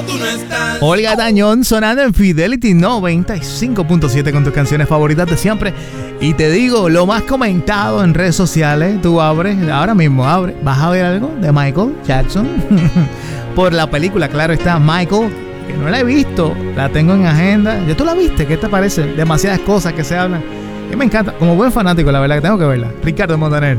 tú no estás. Olga Tañón sonando en Fidelity 95.7 con tus canciones favoritas de siempre. Y te digo, lo más comentado en redes sociales, tú abres, ahora mismo abres, vas a ver algo de Michael Jackson. Por la película, claro está, Michael, que no la he visto, la tengo en agenda. ¿Ya tú la viste? ¿Qué te parece? Demasiadas cosas que se hablan. Y me encanta, como buen fanático, la verdad que tengo que verla. Ricardo Montaner.